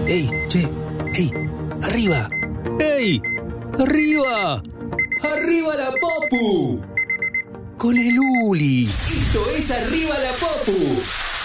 ¡Ey, che! ¡Ey! ¡Arriba! ¡Ey! ¡Arriba! ¡Arriba la Popu! Con el Uli. Esto es Arriba la Popu.